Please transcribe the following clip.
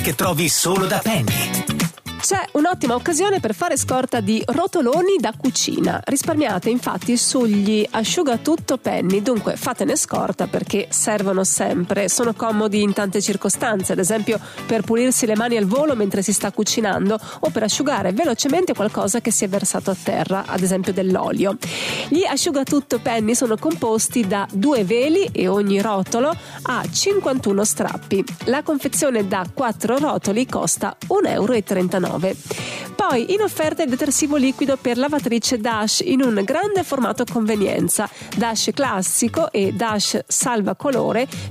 che trovi solo da Penny. C'è un'ottima occasione per fare scorta di rotoloni da cucina. Risparmiate infatti sugli asciugatutto Penny, dunque fatene scorta perché servono sempre, sono comodi in tante circostanze, ad esempio per pulirsi le mani al volo mentre si sta cucinando o per asciugare velocemente qualcosa che si è versato a terra, ad esempio dell'olio. Gli asciugatutto Penny sono composti da 2 veli e ogni rotolo ha 51 strappi. La confezione da 4 rotoli costa €1,39. Poi in offerta il detersivo liquido per lavatrice Dash in un grande formato convenienza, Dash classico e Dash salvacolore